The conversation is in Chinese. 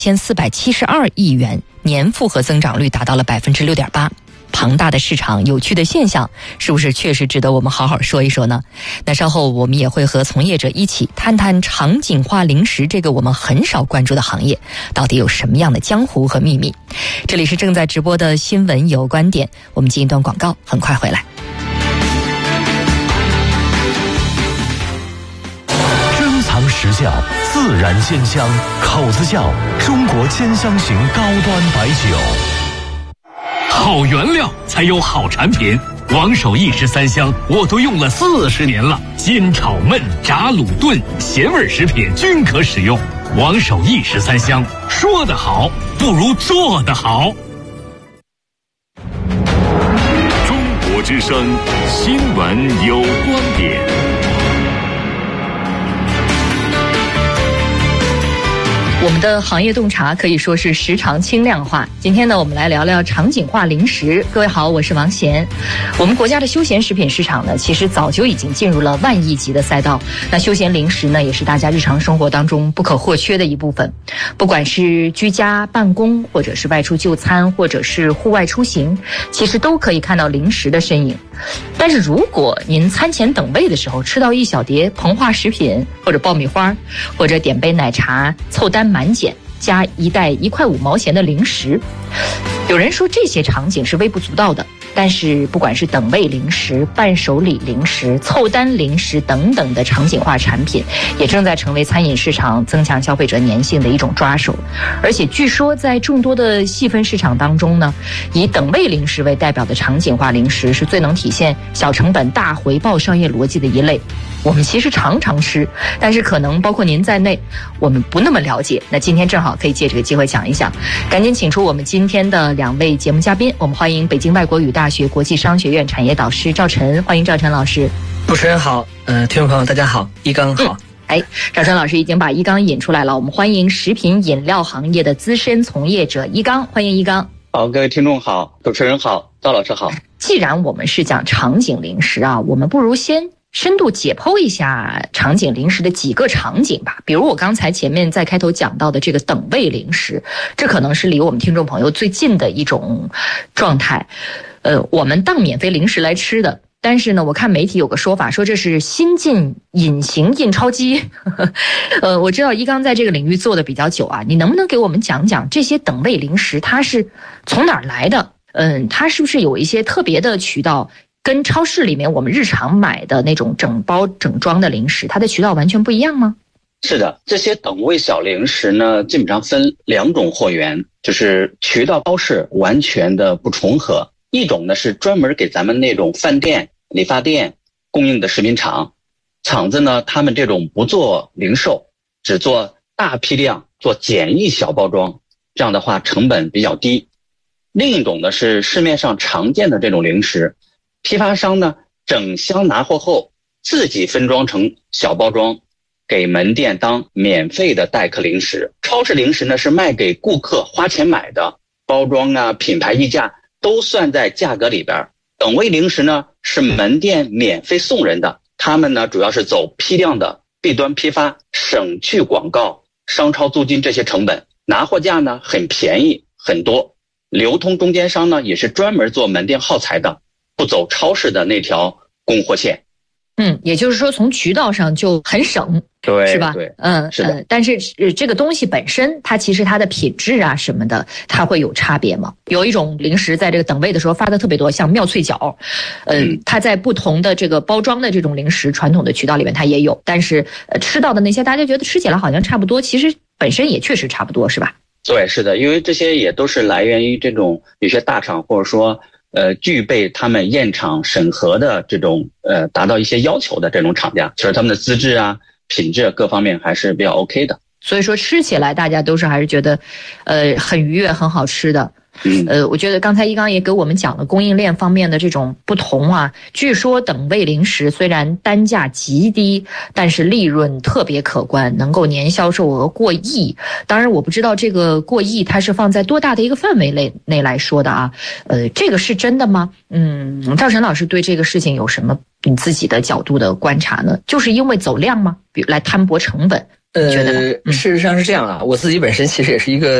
1472亿元，年复合增长率达到了6.8%。庞大的市场，有趣的现象，是不是确实值得我们好好说一说呢？那稍后我们也会和从业者一起谈谈场景化零食这个我们很少关注的行业，到底有什么样的江湖和秘密。这里是正在直播的新闻有观点，我们进一段广告，很快回来。 珍藏实效，自然鲜香，口子窖中国千香型高端白酒。 好原料才有好产品，王守义13香我都用了40年了，煎炒焖炸卤炖咸味食品均可使用。王守义13香，说得好不如做得好。 中国之声新闻有观点。 我们的行业洞察可以说是时常轻量化。今天呢，我们来聊聊场景化零食。各位好，我是王贤。我们国家的休闲食品市场呢，其实早就已经进入了万亿级的赛道。那休闲零食呢，也是大家日常生活当中不可或缺的一部分。不管是居家办公，或者是外出就餐，或者是户外出行，其实都可以看到零食的身影。但是如果您餐前等位的时候吃到一小碟膨化食品，或者爆米花，或者点杯奶茶，凑单满减加一袋1块5毛钱的零食，有人说这些场景是微不足道的，但是不管是等位零食、伴手礼零食、凑单零食等等的场景化产品，也正在成为餐饮市场增强消费者粘性的一种抓手。而且据说在众多的细分市场当中呢，以等位零食为代表的场景化零食是最能体现小成本大回报商业逻辑的一类。我们其实常常吃，但是可能包括您在内，我们不那么了解。那今天正好可以借这个机会讲一讲，赶紧请出我们今天的2位节目嘉宾。我们欢迎北京外国语大学国际商学院产业导师赵晨，欢迎赵晨老师。 主持人好，听众朋友大家好，一刚好。 赵晨老师已经把一刚引出来了，我们欢迎食品饮料行业的资深从业者一刚，欢迎一刚。 好，各位听众好，主持人好，赵老师好。 既然我们是讲场景零食啊，我们不如先深度解剖一下场景零食的几个场景吧。比如我刚才前面在开头讲到的这个等位零食，这可能是离我们听众朋友最近的一种状态。我们当免费零食来吃的，但是呢，我看媒体有个说法，说这是新进隐形印钞机。我知道一刚在这个领域做的比较久啊，你能不能给我们讲讲这些等位零食它是从哪儿来的？它是不是有一些特别的渠道？跟超市里面我们日常买的那种整包整装的零食，它的渠道完全不一样吗？ 是的，这些等位小零食呢，基本上分2种货源，就是渠道超市完全的不重合。一种呢是专门给咱们那种饭店、理发店供应的食品厂子呢，他们这种不做零售，只做大批量、做简易小包装，这样的话成本比较低。另一种呢是市面上常见的这种零食，批发商呢整箱拿货后自己分装成小包装，给门店当免费的待客零食。超市零食呢是卖给顾客花钱买的，包装啊、品牌溢价都算在价格里边。等位零食呢是门店免费送人的，他们呢主要是走批量的 B 端批发，省去广告、商超租金这些成本，拿货价呢很便宜很多。流通中间商呢也是专门做门店耗材的，不走超市的那条供货线。 也就是说从渠道上就很省， 对， 是吧？ 对， 是的。但是这个东西本身它其实它的品质啊什么的，它会有差别吗？有一种零食在这个等位的时候发的特别多，像妙脆角，它在不同的这个包装的这种零食传统的渠道里面它也有，但是吃到的那些大家觉得吃起来好像差不多，其实本身也确实差不多，是吧？ 对，是的，因为这些也都是来源于这种有些大厂或者说具备他们验厂审核的这种达到一些要求的这种厂家，其实他们的资质啊、品质各方面还是比较 OK 的。 所以说吃起来大家都是还是觉得很愉悦、很好吃的。我觉得刚才一刚也给我们讲了供应链方面的这种不同啊。据说等位零食虽然单价极低，但是利润特别可观，能够年销售额过亿。当然我不知道这个过亿它是放在多大的一个范围内来说的啊。这个是真的吗？赵晨老师对这个事情有什么你自己的角度的观察呢？就是因为走量吗？比如来摊薄成本， 觉得呢？ 事实上是这样啊，我自己本身其实也是一个